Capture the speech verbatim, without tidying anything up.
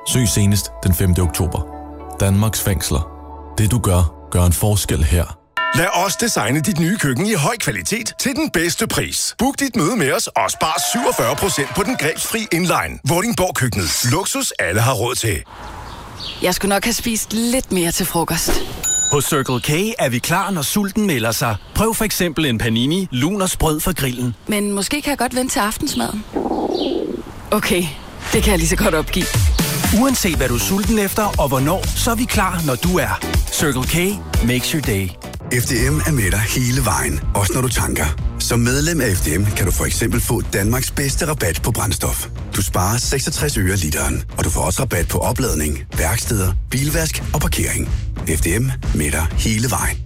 Søg senest den femte oktober. Danmarks fængsler. Det du gør, gør en forskel her. Lad os designe dit nye køkken i høj kvalitet til den bedste pris. Book dit møde med os og spar syvogfyrre procent på den grebsfri inline. Vordingborg Køkkenet. Luksus alle har råd til. Jeg skulle nok have spist lidt mere til frokost. Hos Circle K er vi klar, når sulten melder sig. Prøv for eksempel en panini, lun og sprød fra grillen. Men måske kan jeg godt vente til aftensmaden. Okay, det kan jeg lige så godt opgive. Uanset hvad du er sulten efter og hvornår, så er vi klar, når du er. Circle K makes your day. F D M er med dig hele vejen, også når du tanker. Som medlem af F D M kan du for eksempel få Danmarks bedste rabat på brændstof. Du sparer seksogtres øre literen, og du får også rabat på opladning, værksteder, bilvask og parkering. F D M med dig hele vejen.